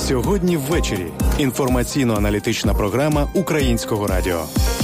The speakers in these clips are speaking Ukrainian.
Сьогодні ввечері. Інформаційно-аналітична програма Українського радіо.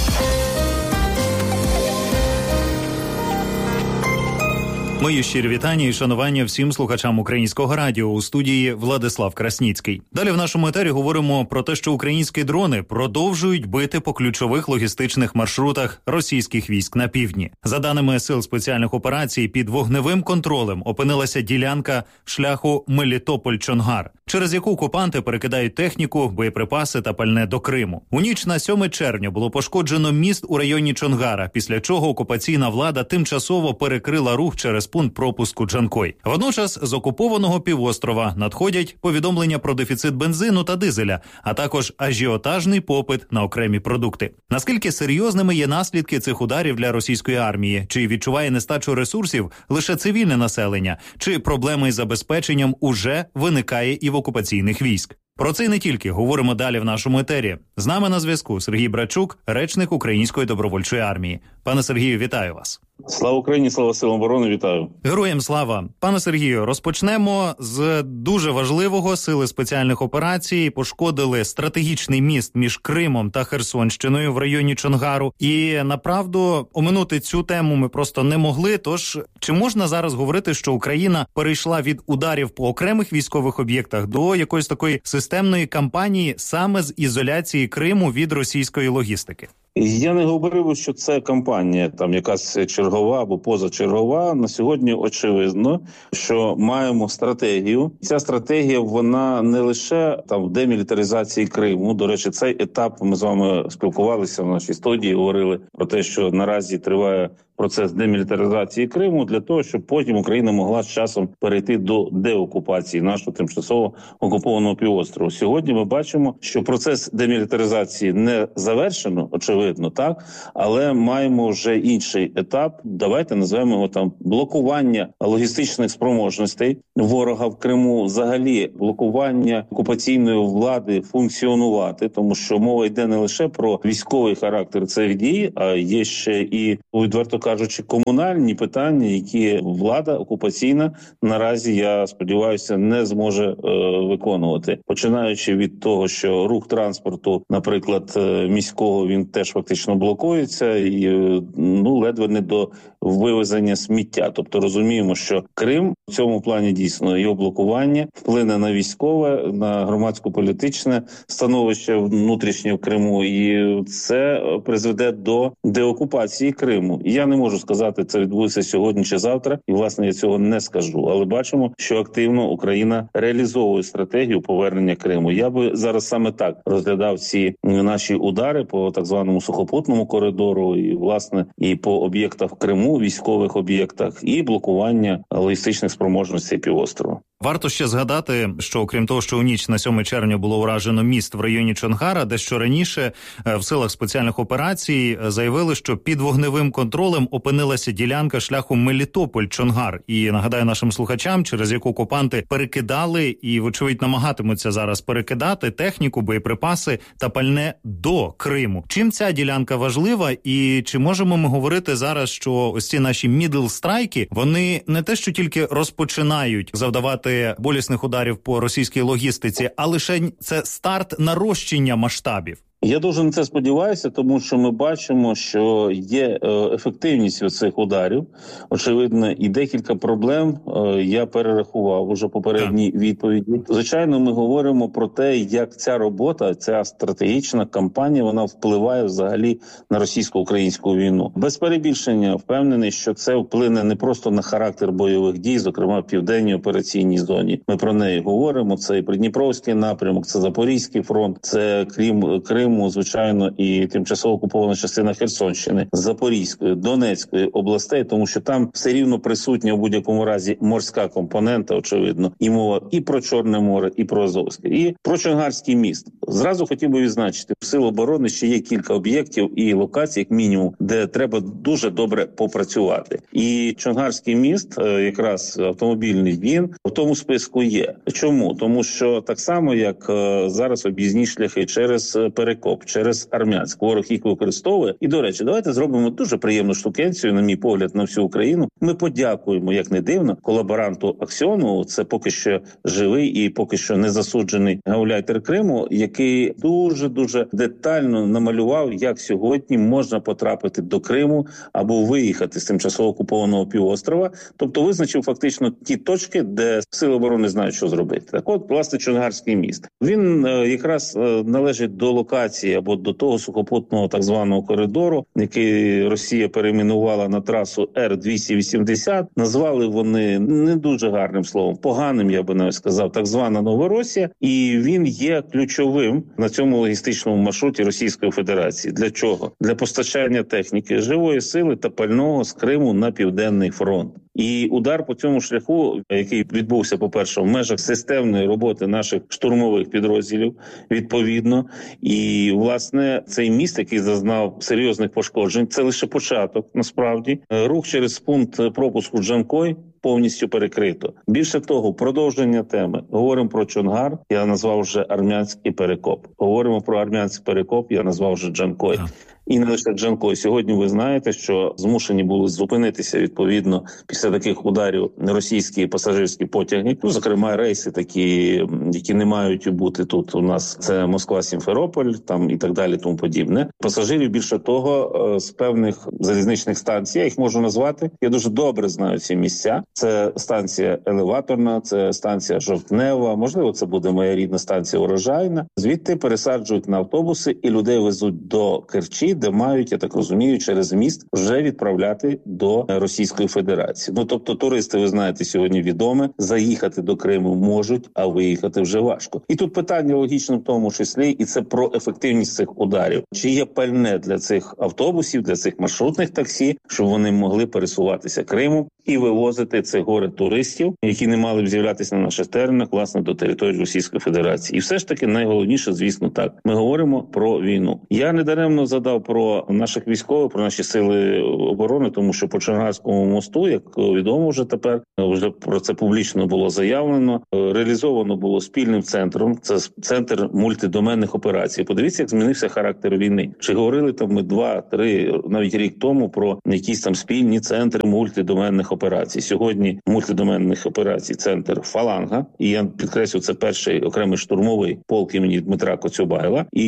Мої щирі вітання і шанування всім слухачам Українського радіо. У студії Владислав Красніцький. Далі в нашому етері говоримо про те, що українські дрони продовжують бити по ключових логістичних маршрутах російських військ на півдні. За даними Сил спеціальних операцій, під вогневим контролем опинилася ділянка шляху Мелітополь-Чонгар, через яку окупанти перекидають техніку, боєприпаси та пальне до Криму. У ніч на 7 червня було пошкоджено міст у районі Чонгара, після чого окупаційна влада тимчасово перекрила рух через пункт пропуску Джанкой. Водночас з окупованого півострова надходять повідомлення про дефіцит бензину та дизеля, а також ажіотажний попит на окремі продукти. Наскільки серйозними є наслідки цих ударів для російської армії? Чи відчуває нестачу ресурсів лише цивільне населення? Чи проблеми із забезпеченням уже виникає і в окупаційних військ? Про це і не тільки говоримо далі в нашому етері. З нами на зв'язку Сергій Брачук, речник Української добровольчої армії. Пане Сергію, вітаю вас. Слава Україні, слава силам оборони, вітаю. Героям слава. Пане Сергію, розпочнемо з дуже важливого. Сили спеціальних операцій пошкодили стратегічний міст між Кримом та Херсонщиною в районі Чонгару. І, направду, оминути цю тему ми просто не могли. Тож, чи можна зараз говорити, що Україна перейшла від ударів по окремих військових об'єктах до якоїсь такої системної кампанії саме з ізоляції Криму від російської логістики? Я не говорив, що це кампанія там якась чергова або позачергова. На сьогодні очевидно, що маємо стратегію. Ця стратегія, вона не лише там в демілітаризації Криму. До речі, цей етап ми з вами спілкувалися в нашій студії, говорили про те, що наразі триває процес демілітаризації Криму для того, щоб потім Україна могла з часом перейти до деокупації нашого тимчасово окупованого півострову. Сьогодні ми бачимо, що процес демілітаризації не завершено, очевидно, так, але маємо вже інший етап. Давайте назвемо його там блокування логістичних спроможностей ворога в Криму, взагалі блокування окупаційної влади функціонувати, тому що мова йде не лише про військовий характер цих дій, а є ще і, відверто кажучи, комунальні питання, які влада окупаційна наразі, я сподіваюся, не зможе виконувати. Починаючи від того, що рух транспорту, наприклад, міського, він теж фактично блокується і ледве не до вивезення сміття. Тобто розуміємо, що Крим в цьому плані дійсно його блокування вплине на військове, на громадсько-політичне становище внутрішнє в Криму, і це призведе до деокупації Криму. І я не можу сказати, це відбудеться сьогодні чи завтра, і, власне, я цього не скажу. Але бачимо, що активно Україна реалізовує стратегію повернення Криму. Я би зараз саме так розглядав ці наші удари по так званому сухопутному коридору і, власне, і по об'єктах в Криму, військових об'єктах, і блокування логістичних спроможностей півострова. Варто ще згадати, що окрім того, що у ніч на 7 червня було уражено міст в районі Чонгара, дещо раніше в силах спеціальних операцій заявили, що під вогневим контролем опинилася ділянка шляху Мелітополь-Чонгар. І нагадаю нашим слухачам, через яку окупанти перекидали і, вочевидь, намагатимуться зараз перекидати техніку, боєприпаси та пальне до Криму. Чим ця ділянка важлива і чи можемо ми говорити зараз, що ось ці наші мідл-страйки, вони не те, що тільки розпочинають завдавати болісних ударів по російській логістиці, а лише це старт нарощення масштабів? Я дуже на це сподіваюся, тому що ми бачимо, що є ефективність від цих ударів. Очевидно, і декілька проблем я перерахував уже попередній відповіді. Звичайно, ми говоримо про те, як ця робота, ця стратегічна кампанія, вона впливає взагалі на російсько-українську війну. Без перебільшення впевнений, що це вплине не просто на характер бойових дій, зокрема в південній операційній зоні. Ми про неї говоримо. Це і Придніпровський напрямок, це Запорізький фронт, це Крим, звичайно, і тимчасово окупована частина Херсонщини, Запорізької, Донецької областей, тому що там все рівно присутня в будь-якому разі морська компонента, очевидно, і мова і про Чорне море, і про Азовське, і про Чонгарський міст. Зразу хотів би відзначити, в Сил оборони ще є кілька об'єктів і локацій, як мінімум, де треба дуже добре попрацювати. І Чонгарський міст, якраз автомобільний, він в тому списку є. Чому? Тому що так само, як зараз об'їзні шляхи через перекиди Перекоп через Армянськ. Ворог їх використовує. І, до речі, давайте зробимо дуже приємну штукенцію, на мій погляд, на всю Україну. Ми подякуємо, як не дивно, колаборанту Аксьонову, це поки що живий і поки що не засуджений гауляйтер Криму, який дуже-дуже детально намалював, як сьогодні можна потрапити до Криму або виїхати з тимчасово окупованого півострова. Тобто визначив фактично ті точки, де сили оборони знають, що зробити. Так от, власне, Чонгарський міст. Він якраз належить до локації або до того сухопутного так званого коридору, який Росія перейменувала на трасу Р-280. Назвали вони не дуже гарним словом, поганим, я би навіть сказав, так звана Новоросія. І він є ключовим на цьому логістичному маршруті Російської Федерації. Для чого? Для постачання техніки, живої сили та пального з Криму на Південний фронт. І удар по цьому шляху, який відбувся, по-перше, в межах системної роботи наших штурмових підрозділів, відповідно. І, власне, цей міст, який зазнав серйозних пошкоджень, це лише початок, насправді. Рух через пункт пропуску Джанкой повністю перекрито. Більше того, продовження теми. Говоримо про Чонгар, я назвав вже Армянський Перекоп. Говоримо про Армянський Перекоп, я назвав вже Джанкой. І не лише Джанкой. Сьогодні ви знаєте, що змушені були зупинитися, відповідно, після таких ударів російські пасажирські потяги. Ну, зокрема, рейси такі, які не мають бути тут у нас. Це Москва-Сімферополь, там і так далі, тому подібне. Пасажирів, більше того, з певних залізничних станцій, я їх можу назвати. Я дуже добре знаю ці місця. Це станція Елеваторна, це станція Жовтнева, можливо, це буде моя рідна станція Урожайна. Звідти пересаджують на автобуси і людей везуть до Керчі, де мають, я так розумію, через міст вже відправляти до Російської Федерації. Ну, тобто туристи, ви знаєте, сьогодні відоме, заїхати до Криму можуть, а виїхати вже важко. І тут питання логічне в тому числі, і це про ефективність цих ударів. Чи є пальне для цих автобусів, для цих маршрутних таксі, щоб вони могли пересуватися Кримом і вивозити це горе туристів, які не мали б з'являтися на наших теренах, власне, до території Російської Федерації. І все ж таки найголовніше, звісно, так. Ми говоримо про війну. Я недаремно задав про наших військових, про наші сили оборони, тому що по Чонгарському мосту, як відомо вже тепер, вже про це публічно було заявлено, реалізовано було спільним центром, це центр мультидоменних операцій. Подивіться, як змінився характер війни. Чи говорили там ми 2-3, навіть рік тому про якісь там спільні центри мультидоменних операцій. Сьогодні мультидоменних операцій центр «Фаланга», і я підкреслю, це перший окремий штурмовий полк імені Дмитра Коцюбайла, і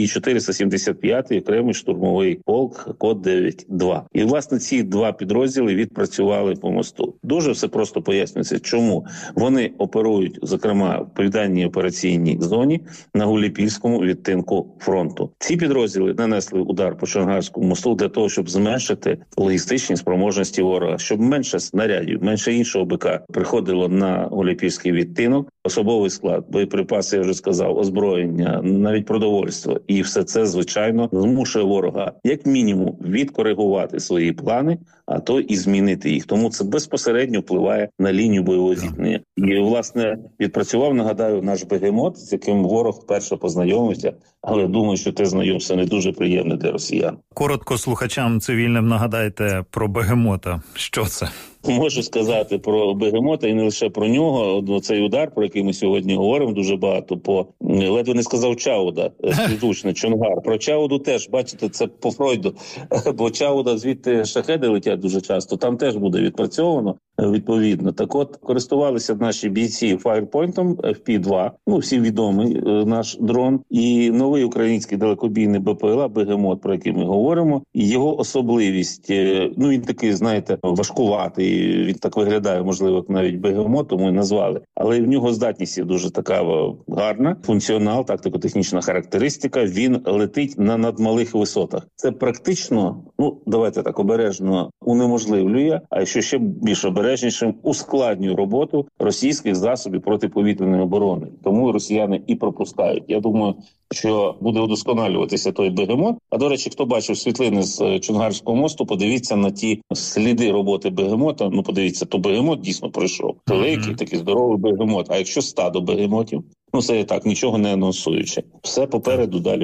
475-й окремий штурмовий полк код 9-2. І, власне, ці два підрозділи відпрацювали по мосту. Дуже все просто пояснюється, чому вони оперують, зокрема, в південній операційній зоні на Гуляйпільському відтинку фронту. Ці підрозділи нанесли удар по Чонгарському мосту для того, щоб зменшити логістичні спроможності ворога, щоб менше снарядів, менше іншого БК приходило на Гуляйпільський відтинок, особовий склад, боєприпаси, я вже сказав, озброєння, навіть продовольство. І все це, звичайно, змушує ворога, як мінімум, відкоригувати свої плани, а то і змінити їх. Тому це безпосередньо впливає на лінію бойового зіткнення. І, власне, відпрацював, нагадаю, наш бегемот, з яким ворог вперше познайомився, але думаю, що те знайомство не дуже приємне для росіян. Коротко слухачам цивільним нагадайте про бегемота. Що це? Можу сказати про бегемота і не лише про нього. Цей удар, про який ми сьогодні говоримо дуже багато, ледве не сказав Чауда, співзвучно Чонгар. Про Чауду теж, бачите, це по Фройду, бо Чауда звідти шахеди летять дуже часто, там теж буде відпрацьовано. Відповідно, так от користувалися наші бійці Firepoint FP2, всім відомий наш дрон, і новий український далекобійний БПЛА «Бегемот», про який ми говоримо, і його особливість, він такий, знаєте, важкуватий, він так виглядає, можливо, як навіть «Бегемот», тому і назвали, але в нього здатність є дуже така гарна, функціонал, тактико-технічна характеристика, він летить на надмалих висотах. Це практично, давайте так обережно, унеможливлює, а якщо ще більш обережнішим, ускладнює роботу російських засобів протиповітряної оборони. Тому росіяни і пропускають. Я думаю, що буде удосконалюватися той бегемот. А, до речі, хто бачив світлини з Чонгарського мосту, подивіться на ті сліди роботи бегемота. Подивіться, то бегемот дійсно пройшов. Великий, такий здоровий бегемот. А якщо стадо бегемотів, це так, нічого не анонсуючи. Все попереду далі буде.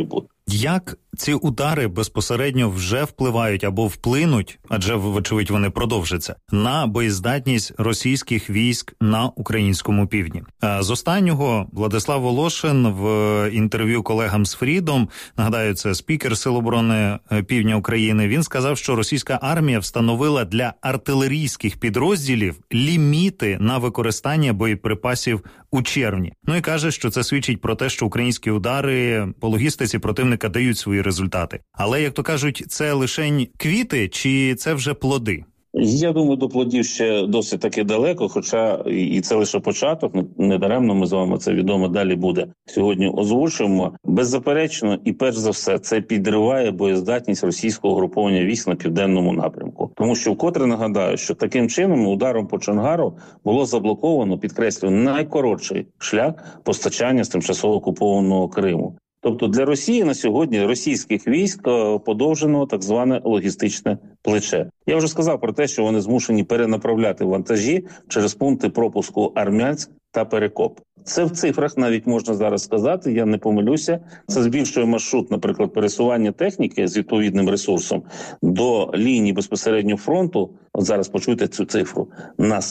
Як ці удари безпосередньо вже впливають або вплинуть, адже, вочевидь, вони продовжаться, на боєздатність російських військ на українському півдні? З останнього Владислав Волошин в інтерв'ю колегам з Фрідом, нагадаю, це спікер Сил оборони Півдня України, він сказав, що російська армія встановила для артилерійських підрозділів ліміти на використання боєприпасів у червні. Ну і каже, що це свідчить про те, що українські удари по логістиці противника дають свої результати. Але, як то кажуть, це лишень квіти чи це вже плоди? Я думаю, до плодів ще досить таки далеко, хоча і це лише початок, недаремно ми з вами це відомо далі буде. Сьогодні озвучуємо. Беззаперечно і перш за все це підриває боєздатність російського угруповання військ на південному напрямку. Тому що вкотре нагадаю, що таким чином ударом по Чонгару було заблоковано, підкреслюю, найкоротший шлях постачання з тимчасово окупованого Криму. Тобто для Росії на сьогодні російських військ подовжено так зване логістичне плече. Я вже сказав про те, що вони змушені перенаправляти вантажі через пункти пропуску Армянськ та Перекоп. Це в цифрах навіть можна зараз сказати, я не помилюся. Це збільшує маршрут, наприклад, пересування техніки з відповідним ресурсом до лінії безпосередньо фронту, от зараз почуйте цю цифру, на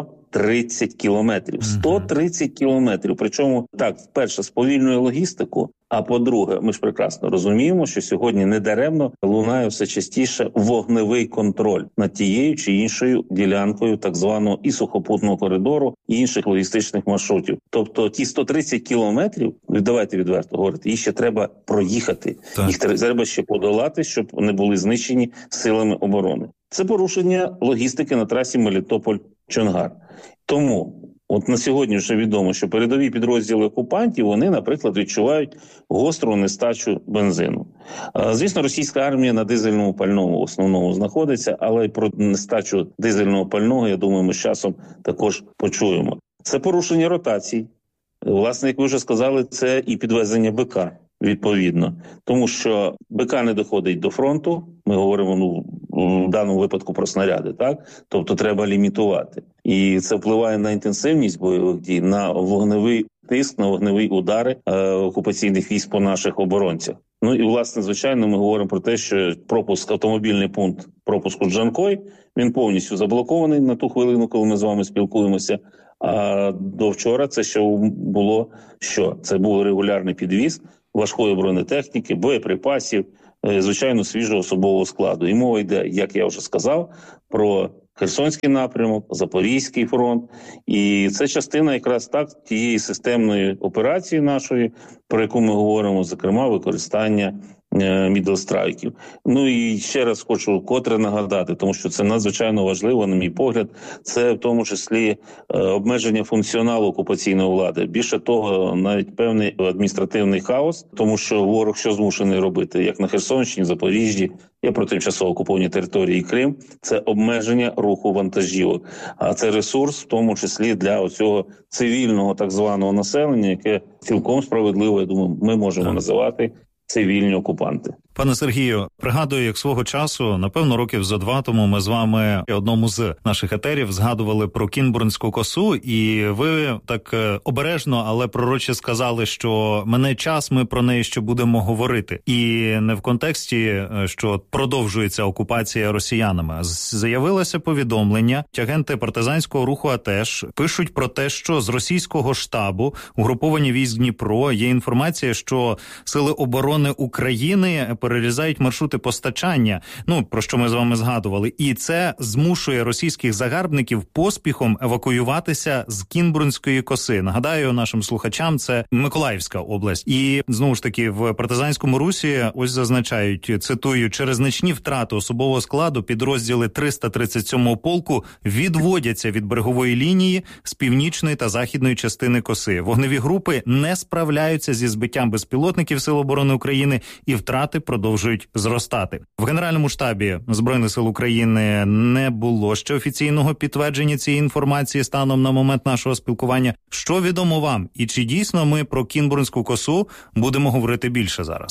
130 кілометрів. 130 кілометрів. Причому, так, вперше, сповільнює логістику, а по-друге, ми ж прекрасно розуміємо, що сьогодні недаремно лунає все частіше вогневий контроль над тією чи іншою ділянкою так званого і сухопутного коридору, і інших логістичних маршрутів. Тобто ті 130 кілометрів, давайте відверто говорити, їх ще треба проїхати. Так. Їх треба ще подолати, щоб не були знищені силами оборони. Це порушення логістики на трасі Мелітополь-Чонгар. Тому от на сьогодні вже відомо, що передові підрозділи окупантів, вони, наприклад, відчувають гостру нестачу бензину. Звісно, російська армія на дизельному пальному в основному знаходиться, але й про нестачу дизельного пального, я думаю, ми з часом також почуємо. Це порушення ротацій. Власне, як ви вже сказали, це і підвезення БК. Відповідно, тому що БК не доходить до фронту, ми говоримо в даному випадку про снаряди, так? Тобто треба лімітувати. І це впливає на інтенсивність бойових дій, на вогневий тиск, на вогневі удари окупаційних військ по наших оборонцях. Ну і, власне, звичайно, ми говоримо про те, що автомобільний пункт пропуску Джанкой, він повністю заблокований на ту хвилину, коли ми з вами спілкуємося. А до вчора це ще було що? Це був регулярний підвіз важкої бронетехніки, боєприпасів, звичайно, свіжого особового складу. І мова йде, як я вже сказав, про Херсонський напрямок, Запорізький фронт. І це частина якраз так тієї системної операції нашої, про яку ми говоримо, зокрема, використання мідлстрайків. Ну і ще раз хочу вкотре нагадати, тому що це надзвичайно важливо, на мій погляд, це в тому числі обмеження функціоналу окупаційної влади. Більше того, навіть певний адміністративний хаос, тому що ворог що змушений робити, як на Херсонщині, Запоріжжі, є про тимчасово окуповані території Крим, це обмеження руху вантажівок. А це ресурс, в тому числі для оцього цивільного так званого населення, яке цілком справедливо, я думаю, ми можемо називати цивільні окупанти. Пане Сергію, пригадую, як свого часу, напевно, років зо 2 тому ми з вами в одному з наших етерів згадували про Кінбурнську косу, і ви так обережно, але пророче сказали, що мине час, ми про неї ще будемо говорити. І не в контексті, що продовжується окупація росіянами. З'явилося повідомлення, агенти партизанського руху АТЕШ пишуть про те, що з російського штабу угруповання військ Дніпро є інформація, що Сили оборони України перерізають маршрути постачання, про що ми з вами згадували, і це змушує російських загарбників поспіхом евакуюватися з Кінбурнської коси. Нагадаю нашим слухачам, це Миколаївська область. І, знову ж таки, в партизанському русі ось зазначають, цитую, через значні втрати особового складу підрозділи 337-го полку відводяться від берегової лінії з північної та західної частини коси. Вогневі групи не справляються зі збиттям безпілотників Сил оборони України і втрати продовжують зростати. В Генеральному штабі Збройних сил України не було ще офіційного підтвердження цієї інформації станом на момент нашого спілкування. Що відомо вам? І чи дійсно ми про Кінбурнську косу будемо говорити більше зараз?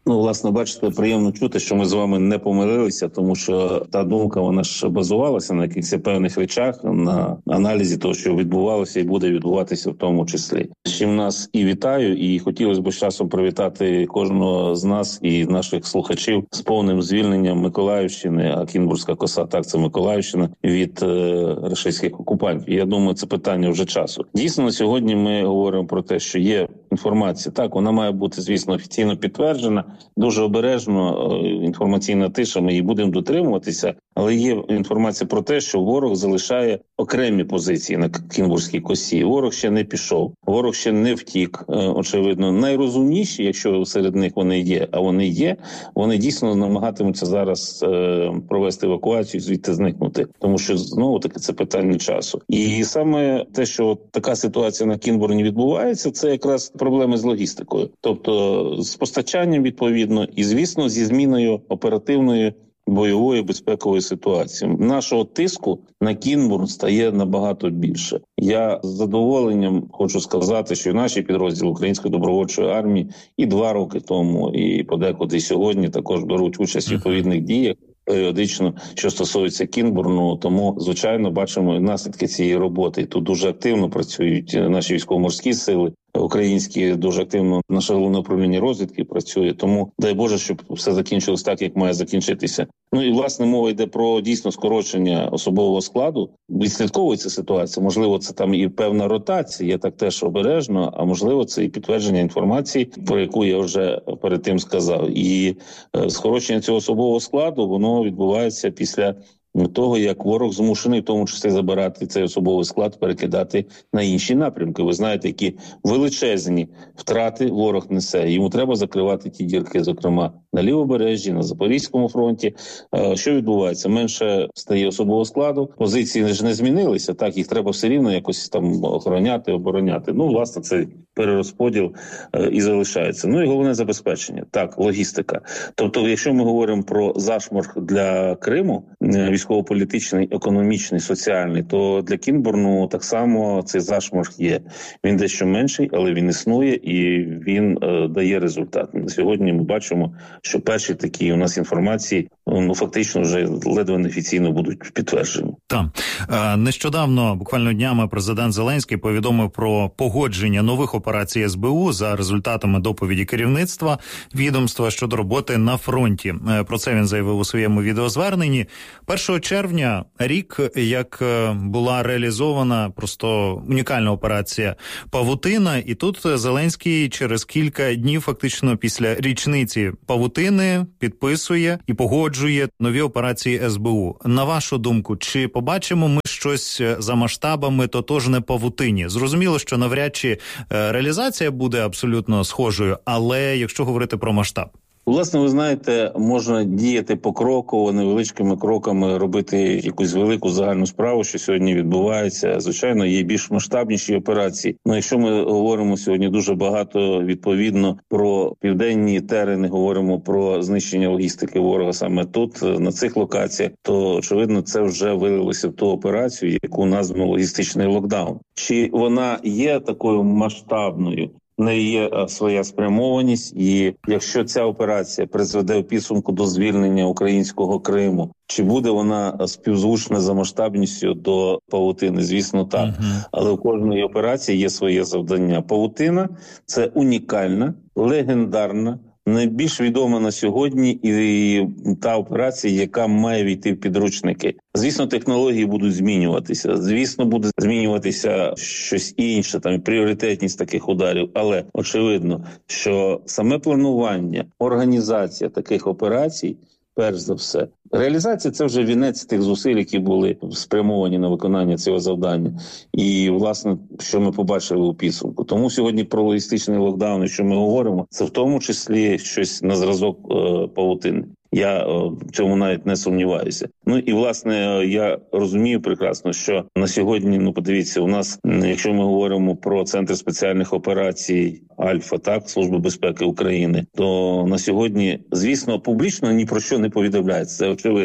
Власне, бачите, приємно чути, що ми з вами не помилилися, тому що та думка, вона ж базувалася на якихось певних речах, на аналізі того, що відбувалося і буде відбуватися в тому числі. З чим нас і вітаю, і хотілося б з часом привітати кожного з нас і наших слухачів з повним звільненням Миколаївщини, а Кінбурзька коса, так, це Миколаївщина, від рашистських окупантів. Я думаю, це питання вже часу. Дійсно, на сьогодні ми говоримо про те, що є інформація. Так, вона має бути, звісно, офіційно підтверджена. Дуже обережно, інформаційна тиша, ми її будемо дотримуватися, але є інформація про те, що ворог залишає окремі позиції на Кінбурзькій косі. Ворог ще не пішов, ворог ще не втік, очевидно. Найрозумніші, якщо серед них вони є, а вони є, вони дійсно намагатимуться зараз провести евакуацію, звідти зникнути. Тому що, знову-таки, це питання часу. І саме те, що така ситуація на Кінбурні відбувається, це якраз проблеми з логістикою. Тобто з постачанням відповідно і, звісно, зі зміною оперативної бойової безпекової ситуації. Нашого тиску на Кінбурн стає набагато більше. Я з задоволенням хочу сказати, що наші підрозділи Української добровольчої армії і 2 роки тому, і подекуди сьогодні також беруть участь у відповідних діях періодично, що стосується Кінбурну, тому, звичайно, бачимо наслідки цієї роботи. Тут дуже активно працюють наші військово-морські сили, українські, дуже активно наше головне управління розвідки працює, тому дай Боже, щоб все закінчилось так, як має закінчитися. І, власне, мова йде про дійсно скорочення особового складу. Відслідковується ситуація, можливо, це там і певна ротація, я так теж обережно, а можливо, це і підтвердження інформації, про яку я вже перед тим сказав. І скорочення цього особового складу, воно відбувається після того, як ворог змушений, в тому числі, забирати цей особовий склад, перекидати на інші напрямки. Ви знаєте, які величезні втрати ворог несе. Йому треба закривати ті дірки, зокрема, на Лівобережжі, на Запорізькому фронті. Що відбувається? Менше стає особового складу, позиції ж не змінилися, так, їх треба все рівно якось там охороняти, обороняти. Власне, це перерозподіл і залишається. І головне забезпечення. Так, логістика. Тобто, якщо ми говоримо про зашморг для Криму, військово-політичний, економічний, соціальний, то для Кінбурну так само цей зашморг є. Він дещо менший, але він існує і він дає результат. На сьогодні ми бачимо, що перші такі у нас інформації фактично вже ледве неофіційно будуть підтверджені. Так. Нещодавно, буквально днями, президент Зеленський повідомив про погодження нових операцій СБУ за результатами доповіді керівництва відомства щодо роботи на фронті. Про це він заявив у своєму відеозверненні. 1 червня, рік, як була реалізована просто унікальна операція «Павутина», і тут Зеленський через кілька днів, фактично після річниці «Павутини», підписує і погоджує нові операції СБУ. На вашу думку, чи побачимо ми щось за масштабами тотожне «Павутині»? Зрозуміло, що навряд чи реалізація буде абсолютно схожою, але якщо говорити про масштаб. Власне, ви знаєте, можна діяти покроково, невеличкими кроками, робити якусь велику загальну справу, що сьогодні відбувається. Звичайно, є більш масштабніші операції. Якщо ми говоримо сьогодні дуже багато, відповідно, про південні терени, говоримо про знищення логістики ворога саме тут, на цих локаціях, то, очевидно, це вже вилилося в ту операцію, яку названо логістичний локдаун. Чи вона є такою масштабною? В неї є своя спрямованість, і якщо ця операція призведе в підсумку до звільнення українського Криму, чи буде вона співзвучна за масштабністю до «Павутини»? Звісно, так. Але у кожної операції є своє завдання. «Павутина» – це унікальна, легендарна, найбільш відома на сьогодні і та операція, яка має війти в підручники. Звісно, технології будуть змінюватися. Звісно, буде змінюватися щось інше, там пріоритетність таких ударів. Але очевидно, що саме планування, організація таких операцій, перш за все, реалізація – це вже вінець тих зусиль, які були спрямовані на виконання цього завдання. І, власне, що ми побачили у підсумку. Тому сьогодні про логістичний локдаун, що ми говоримо, це в тому числі щось на зразок «Павутини». Я в цьому навіть не сумніваюся. І, власне, я розумію прекрасно, що на сьогодні, подивіться, у нас, якщо ми говоримо про Центр спеціальних операцій Альфа, так, Служби безпеки України, то на сьогодні, звісно, публічно ні про що не повідомляється, це очевидно.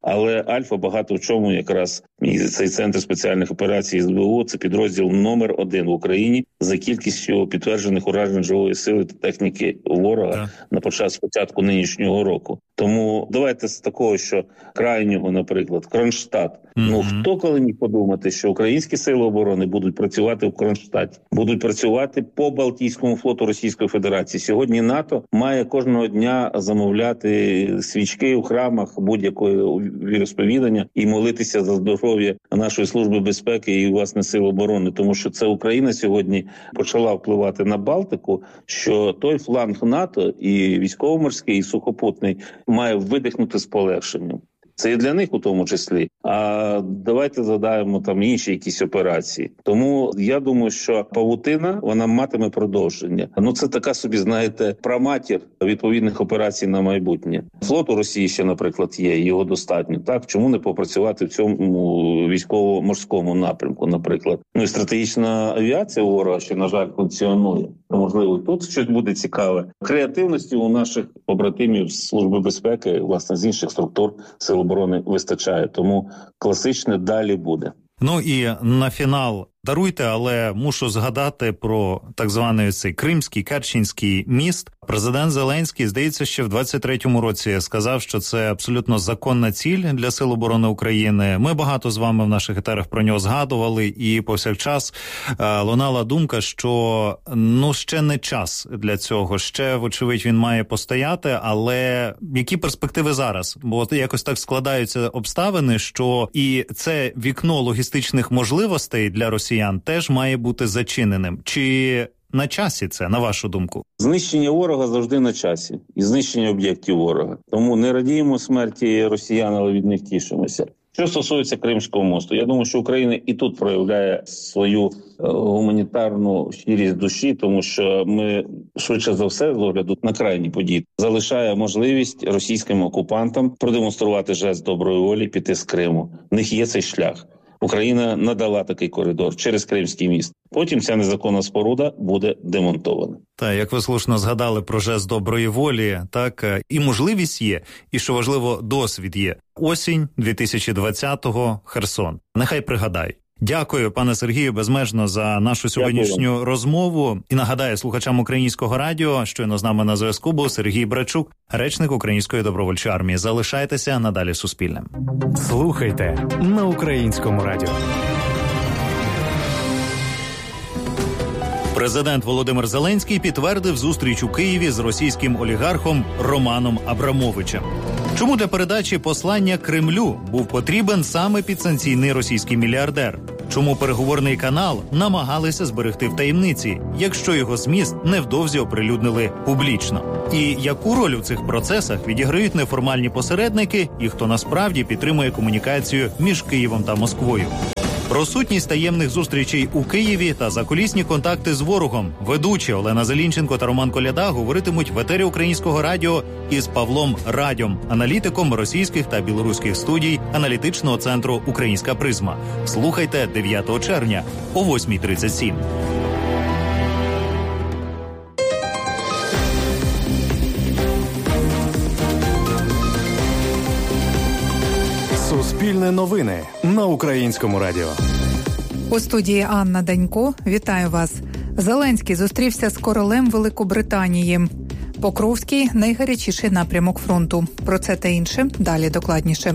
Але Альфа багато в чому якраз і цей центр спеціальних операцій СБУ – це підрозділ номер 1 в Україні за кількістю підтверджених уражень живої сили та техніки ворога на початку нинішнього року. Тому давайте з такого, що крайнього, наприклад, Кронштадт. Хто коли міг подумати, що українські сили оборони будуть працювати в Кронштадті, будуть працювати по Балтійському флоту Російської Федерації. Сьогодні НАТО має кожного дня замовляти свічки у храмах будь-якого віросповідання і молитися за здоров'я нашої служби безпеки і, власне, сил оборони. Тому що це Україна сьогодні почала впливати на Балтику, що той фланг НАТО і військово-морський, і сухопутний має видихнути з полегшенням. Це і для них у тому числі. А давайте згадаємо там інші якісь операції. Тому я думаю, що павутина, вона матиме продовження. Це така собі, знаєте, праматір відповідних операцій на майбутнє. Флот у Росії ще, наприклад, є, його достатньо. Так, чому не попрацювати в цьому військово-морському напрямку, наприклад? І стратегічна авіація у ворога, що, на жаль, функціонує. Можливо, тут щось буде цікаве. Креативності у наших побратимів з Служби безпеки, власне, з інших структур сил оборони вистачає. Тому класичне далі буде. І на фінал, даруйте, але мушу згадати про так званий цей Кримський, Керченський міст. Президент Зеленський, здається, ще в 23-му році сказав, що це абсолютно законна ціль для Сил оборони України. Ми багато з вами в наших етерах про нього згадували, і повсякчас лунала думка, що ще не час для цього. Ще, вочевидь, він має постояти, але які перспективи зараз? Бо якось так складаються обставини, що і це вікно логістичних можливостей для росіян теж має бути зачиненим. Чи на часі це, на вашу думку? Знищення ворога завжди на часі. І знищення об'єктів ворога. Тому не радіємо смерті росіян, але від них тішимося. Що стосується Кримського мосту, я думаю, що Україна і тут проявляє свою гуманітарну щирість душі, тому що ми, швидше за все, з огляду на крайні події, залишає можливість російським окупантам продемонструвати жест доброї волі, піти з Криму. В них є цей шлях. Україна надала такий коридор через Кримський міст. Потім ця незаконна споруда буде демонтована. Так, як ви слушно згадали про жест доброї волі, так, і можливість є, і, що важливо, досвід є. Осінь 2020-го, Херсон. Нехай пригадай. Дякую, пане Сергію, безмежно за нашу сьогоднішню розмову. І нагадаю слухачам Українського радіо, щойно з нами на зв'язку був Сергій Брачук, речник Української добровольчої армії. Залишайтеся надалі Суспільним. Слухайте на Українському радіо. Президент Володимир Зеленський підтвердив зустріч у Києві з російським олігархом Романом Абрамовичем. Чому для передачі послання Кремлю був потрібен саме підсанкційний російський мільярдер? Чому переговорний канал намагалися зберегти в таємниці, якщо його зміст невдовзі оприлюднили публічно? І яку роль у цих процесах відіграють неформальні посередники і хто насправді підтримує комунікацію між Києвом та Москвою? Про сутність таємних зустрічей у Києві та закулісні контакти з ворогом ведучі Олена Зелінченко та Роман Коляда говоритимуть в етері Українського радіо із Павлом Радьом, аналітиком російських та білоруських студій аналітичного центру «Українська призма». Слухайте 9 червня о 8:37. Суспільне новини на Українському радіо. У студії Анна Данько. Вітаю вас. Зеленський зустрівся з королем Великобританії. Покровський – найгарячіший напрямок фронту. Про це та інше далі докладніше.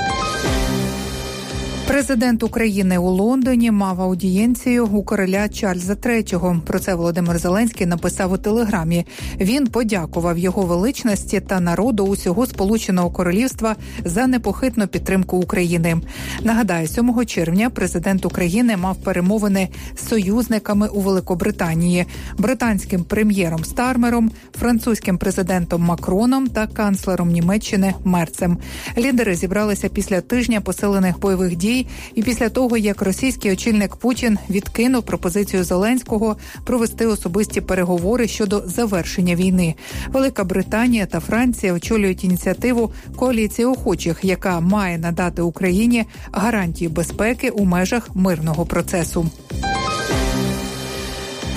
Президент України у Лондоні мав аудієнцію у короля Чарльза III. Про це Володимир Зеленський написав у Телеграмі. Він подякував його величності та народу усього Сполученого Королівства за непохитну підтримку України. Нагадаю, 7 червня президент України мав перемовини з союзниками у Великобританії – британським прем'єром Стармером, французьким президентом Макроном та канцлером Німеччини Мерцем. Лідери зібралися після тижня посилених бойових дій і після того, як російський очільник Путін відкинув пропозицію Зеленського провести особисті переговори щодо завершення війни. Велика Британія та Франція очолюють ініціативу коаліції охочих, яка має надати Україні гарантії безпеки у межах мирного процесу.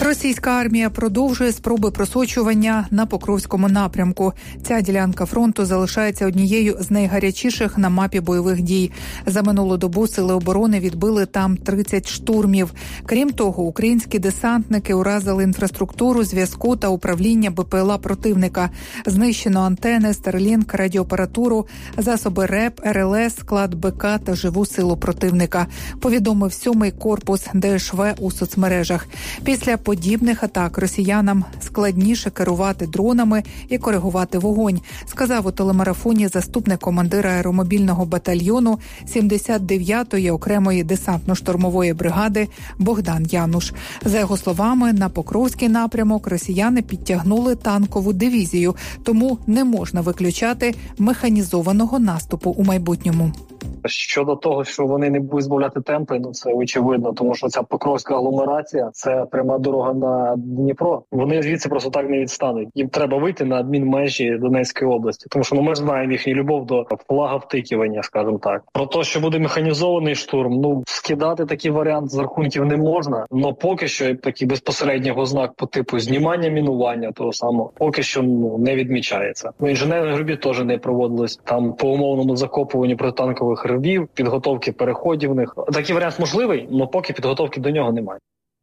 Російська армія продовжує спроби просочування на Покровському напрямку. Ця ділянка фронту залишається однією з найгарячіших на мапі бойових дій. За минулу добу сили оборони відбили там 30 штурмів. Крім того, українські десантники уразили інфраструктуру, зв'язку та управління БПЛА противника. Знищено антени, Starlink, радіоапаратуру, засоби РЕП, РЛС, склад БК та живу силу противника. Повідомив 7-й корпус ДШВ у соцмережах. Після подібних атак росіянам складніше керувати дронами і коригувати вогонь, сказав у телемарафоні заступник командира аеромобільного батальйону 79-ї окремої десантно-штурмової бригади Богдан Януш. За його словами, на Покровський напрямок росіяни підтягнули танкову дивізію, тому не можна виключати механізованого наступу у майбутньому. Щодо того, що вони не будуть збавляти темпи, це очевидно, тому що ця Покровська агломерація – це пряма дорога на Дніпро. Вони звідси просто так не відстануть. Їм треба вийти на адмінмежі Донецької області, тому що ми знаємо їхню любов до флаговтикування, скажімо так. Про те, що буде механізований штурм, скидати такий варіант з рахунків не можна, але поки що такий безпосередній ознак по типу знімання мінування того самого поки що не відмічається. Інженерні гриби теж не проводились там по умовному закопуванню протитанкових рвів, підготовки переходів в них. Такий варіант можливий, але поки підготовки до нього немає.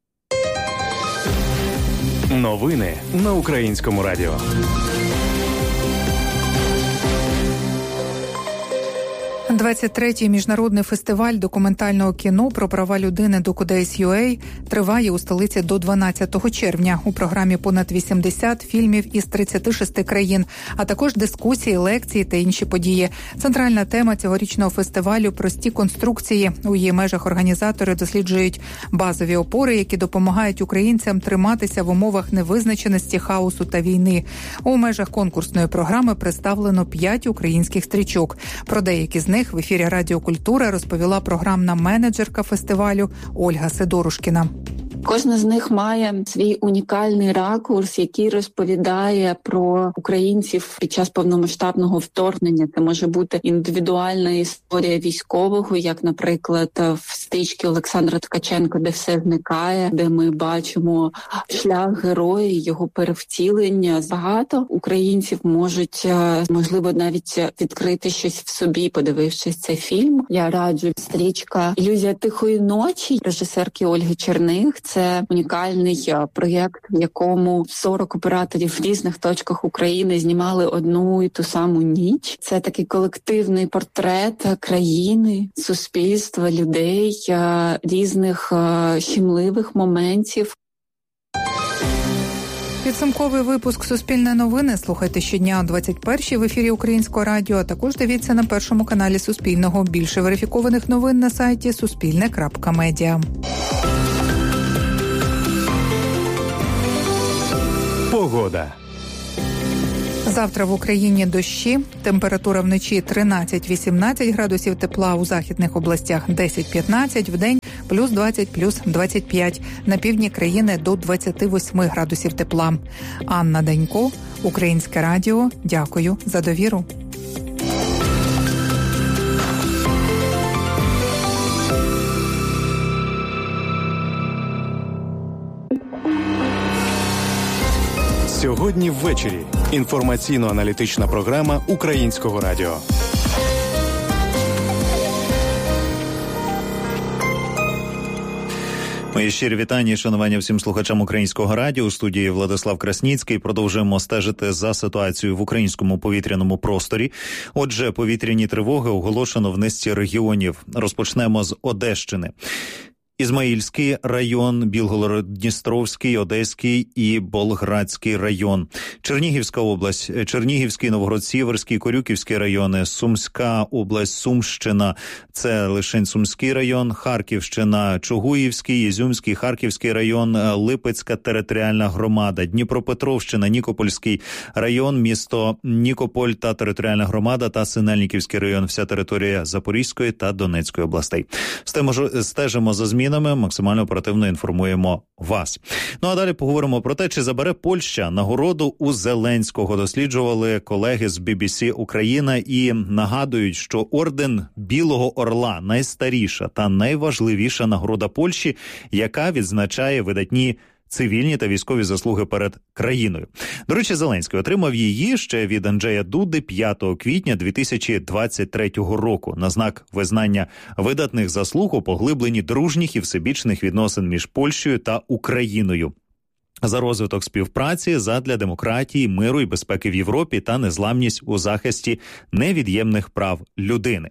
Новини на Українському радіо. 23-й міжнародний фестиваль документального кіно про права людини Docudays.ua триває у столиці до 12 червня. У програмі понад 80 фільмів із 36 країн, а також дискусії, лекції та інші події. Центральна тема цьогорічного фестивалю – прості конструкції. У її межах організатори досліджують базові опори, які допомагають українцям триматися в умовах невизначеності, хаосу та війни. У межах конкурсної програми представлено 5 українських стрічок. Про деякі з них в ефірі Радіо Культура розповіла програмна менеджерка фестивалю Ольга Сидорушкіна. Кожна з них має свій унікальний ракурс, який розповідає про українців під час повномасштабного вторгнення. Це може бути індивідуальна історія військового, як, наприклад, в стрічці Олександра Ткаченка «Де все зникає», де ми бачимо шлях героя, його перевтілення. Багато українців можуть, можливо, навіть відкрити щось в собі, подивившись цей фільм. Я раджу стрічка «Ілюзія тихої ночі» режисерки Ольги Черних. Це унікальний проєкт, в якому 40 операторів в різних точках України знімали одну і ту саму ніч. Це такий колективний портрет країни, суспільства, людей, різних щемливих моментів. Підсумковий випуск «Суспільне новини» слухайте щодня о 21-й в ефірі Українського радіо, а також дивіться на першому каналі Суспільного. Більше верифікованих новин на сайті suspilne.media. Погода. Завтра в Україні дощі, температура вночі 13-18 градусів тепла, у західних областях 10-15, вдень плюс 20, плюс 25, на півдні країни до 28 градусів тепла. Анна Данько, Українське радіо, дякую за довіру. Сьогодні ввечері. Інформаційно-аналітична програма Українського радіо. Мої щирі вітання і шанування всім слухачам Українського радіо. У студії Владислав Красніцький. Продовжуємо стежити за ситуацією в українському повітряному просторі. Отже, повітряні тривоги оголошено в низці регіонів. Розпочнемо з Одещини. Ізмаїльський район, Білгород-Дністровський, Одеський і Болградський район. Чернігівська область, Чернігівський, Новгород-Сіверський, Корюківський райони, Сумська область, Сумщина, це лише Сумський район, Харківщина, Чугуївський, Ізюмський, Харківський район, Липецька територіальна громада, Дніпропетровщина, Нікопольський район, місто Нікополь та територіальна громада та Синельниківський район, вся територія Запорізької та Донецької областей. Стежимо за змінами, максимально оперативно інформуємо вас. Ну а далі поговоримо про те, чи забере Польща нагороду у Зеленського. Досліджували колеги з BBC Україна і нагадують, що орден Білого Орла – найстаріша та найважливіша нагорода Польщі, яка відзначає видатні цивільні та військові заслуги перед країною. До речі, Зеленський отримав її ще від Анджея Дуди 5 квітня 2023 року на знак визнання видатних заслуг у поглибленні дружніх і всебічних відносин між Польщею та Україною. За розвиток співпраці задля демократії, миру і безпеки в Європі та незламність у захисті невід'ємних прав людини.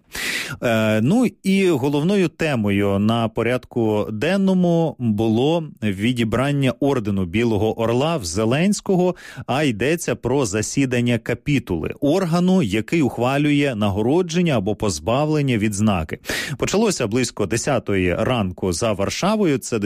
Ну і головною темою на порядку денному було відібрання ордену Білого Орла в Зеленського, а йдеться про засідання капітули, органу, який ухвалює нагородження або позбавлення відзнаки. Почалося близько 10-ї ранку за Варшавою, це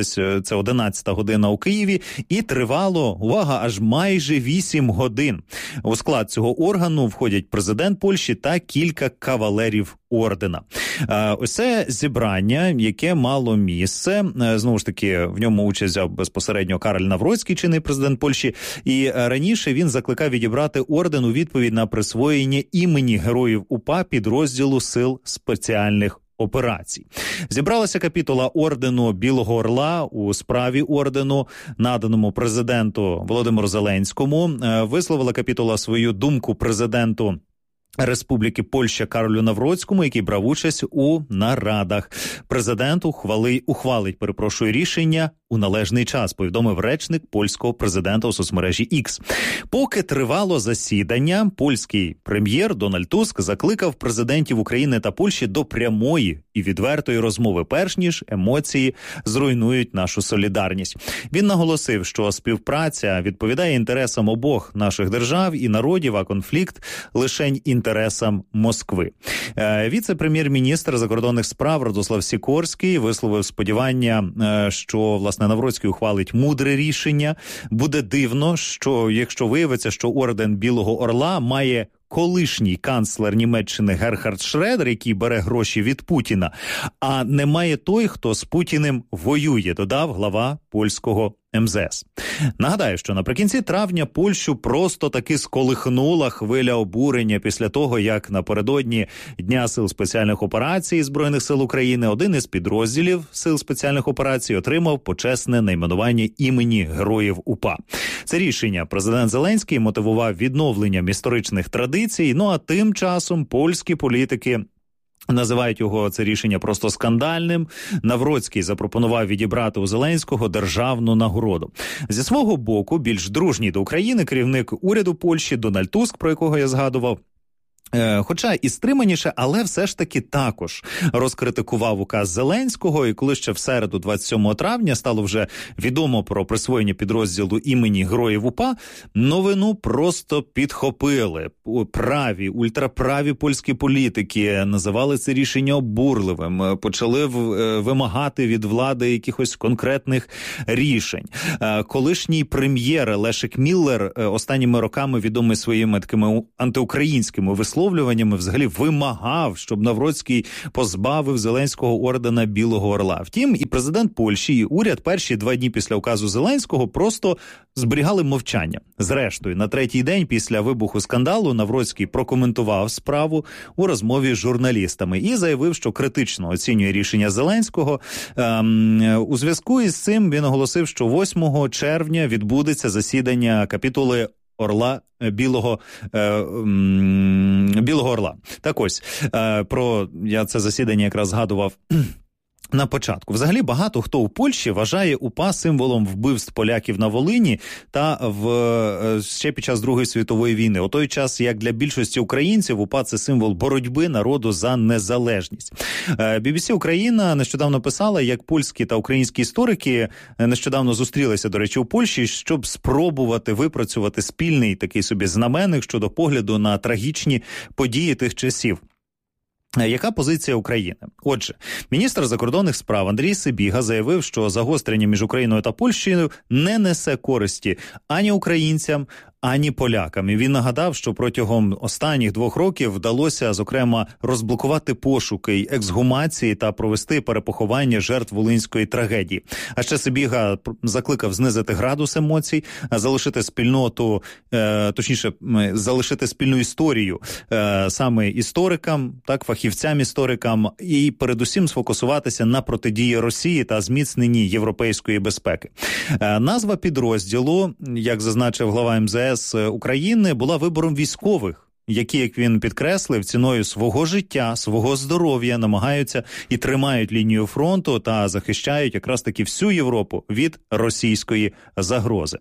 11-та година у Києві, і тривало, увага, аж майже 8 годин. У склад цього органу входять президент Польщі та кілька кавалерів ордена. Ось це зібрання, яке мало місце. Знову ж таки, в ньому участь взяв безпосередньо Кароль Навроцький, чинний президент Польщі. І раніше він закликав відібрати орден у відповідь на присвоєння імені героїв УПА підрозділу Сил спеціальних операцій. Зібралася капітула ордену Білого Орла у справі ордену, наданому президенту Володимиру Зеленському. Висловила капітула свою думку президенту Республіки Польща Каролю Навроцькому, який брав участь у нарадах. Президент ухвалить рішення у належний час, повідомив речник польського президента у соцмережі X. Поки тривало засідання, польський прем'єр Дональд Туск закликав президентів України та Польщі до прямої і відвертої розмови, перш ніж емоції зруйнують нашу солідарність. Він наголосив, що співпраця відповідає інтересам обох наших держав і народів, а конфлікт лишень інтересам Москви. Віце-прем'єр-міністр закордонних справ Радослав Сікорський висловив сподівання, що, власне, Навроцький ухвалить мудре рішення. Буде дивно, що якщо виявиться, що орден Білого Орла має колишній канцлер Німеччини Герхард Шредер, який бере гроші від Путіна, а немає той, хто з Путіним воює, додав глава польського МЗС. Нагадаю, що наприкінці травня Польщу просто таки сколихнула хвиля обурення після того, як напередодні Дня Сил спеціальних операцій Збройних сил України один із підрозділів Сил спеціальних операцій отримав почесне найменування імені Героїв УПА. Це рішення президент Зеленський мотивував відновленням історичних традицій, ну а тим часом польські політики називають його це рішення просто скандальним. Навроцький запропонував відібрати у Зеленського державну нагороду. Зі свого боку, більш дружній до України керівник уряду Польщі Дональд Туск, про якого я згадував, хоча і стриманіше, але все ж таки також розкритикував указ Зеленського, і коли ще в середу, 27 травня, стало вже відомо про присвоєння підрозділу імені Героїв УПА, новину просто підхопили. Праві, ультраправі польські політики називали це рішення обурливим, почали вимагати від влади якихось конкретних рішень. Колишній прем'єр Лешек Міллер, останніми роками відомий своїми такими антиукраїнськими висловлюваннями, взагалі вимагав, щоб Навроцький позбавив Зеленського ордена Білого Орла. Втім, і президент Польщі, і уряд перші 2 дні після указу Зеленського просто зберігали мовчання. Зрештою, на 3-й день після вибуху скандалу Навроцький прокоментував справу у розмові з журналістами і заявив, що критично оцінює рішення Зеленського. У зв'язку із цим він оголосив, що 8 червня відбудеться засідання капітули Орла Білого Орла. Так ось, я це засідання якраз згадував на початку. Взагалі багато хто у Польщі вважає УПА символом вбивств поляків на Волині та ще під час Другої світової війни. У той час, як для більшості українців, УПА – це символ боротьби народу за незалежність. BBC Україна нещодавно писала, як польські та українські історики нещодавно зустрілися, до речі, у Польщі, щоб спробувати випрацювати спільний такий собі знаменник щодо погляду на трагічні події тих часів. Яка позиція України? Отже, міністр закордонних справ Андрій Сибіга заявив, що загострення між Україною та Польщею не несе користі ані українцям, ані полякам. І він нагадав, що протягом останніх 2 років вдалося, зокрема, розблокувати пошуки й ексгумації та провести перепоховання жертв Волинської трагедії. А ще Сибіга закликав знизити градус емоцій, залишити спільноту, залишити спільну історію саме історикам, так, фахівцям-історикам, і передусім сфокусуватися на протидії Росії та зміцненні європейської безпеки. Назва підрозділу, як зазначив глава МЗС України, була вибором військових, які, як він підкреслив, ціною свого життя, свого здоров'я намагаються і тримають лінію фронту та захищають якраз таки всю Європу від російської загрози.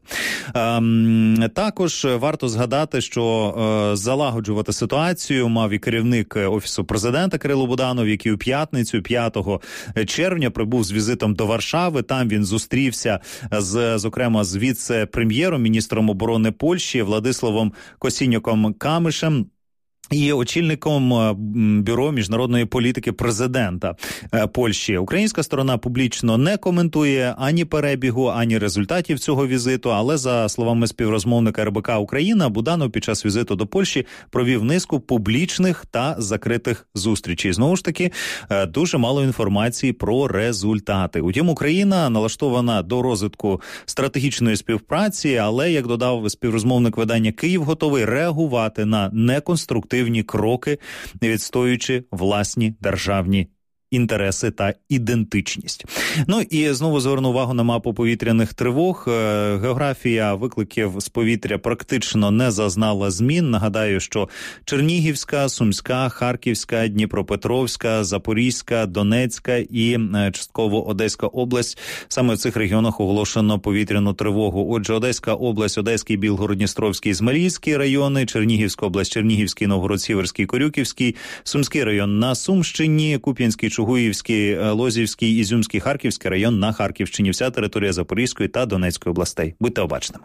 Також варто згадати, що залагоджувати ситуацію мав і керівник Офісу президента Кирило Буданов, який у п'ятницю, 5 червня, прибув з візитом до Варшави. Там він зустрівся зокрема з віце-прем'єром, міністром оборони Польщі Владиславом Косіньоком-Камишем і очільником Бюро міжнародної політики президента Польщі. Українська сторона публічно не коментує ані перебігу, ані результатів цього візиту, але за словами співрозмовника РБК Україна, Буданов під час візиту до Польщі провів низку публічних та закритих зустрічей. Знову ж таки, дуже мало інформації про результати. Утім, Україна налаштована до розвитку стратегічної співпраці, але, як додав співрозмовник видання, Київ готовий реагувати на неконструктивні кроки, відстоюючи власні державні інтереси та ідентичність. Ну і знову зверну увагу на мапу повітряних тривог. Географія викликів з повітря практично не зазнала змін. Нагадаю, що Чернігівська, Сумська, Харківська, Дніпропетровська, Запорізька, Донецька і частково Одеська область. Саме в цих регіонах оголошено повітряну тривогу. Отже, Одеська область, Одеський, Білгород-Дністровський, Ізмаїльський райони, Чернігівська область, Чернігівський, Новгород-Сіверський, Корюківський, Сумський район на Сумщині, Куп'янський, Чугуївський, Лозівський, Ізюмський, Харківський район на Харківщині. Вся територія Запорізької та Донецької областей. Будьте обачними.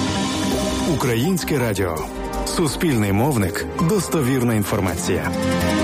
Українське радіо. Суспільний мовник. Достовірна інформація.